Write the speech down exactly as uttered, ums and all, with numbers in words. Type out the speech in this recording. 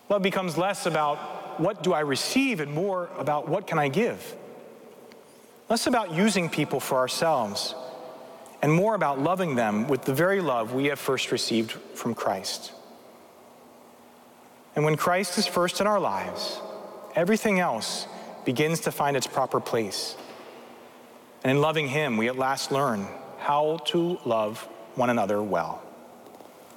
Love becomes less about what do I receive and more about what can I give. Less about using people for ourselves and more about loving them with the very love we have first received from Christ. And when Christ is first in our lives, everything else begins to find its proper place. And in loving him, we at last learn how to love one another well.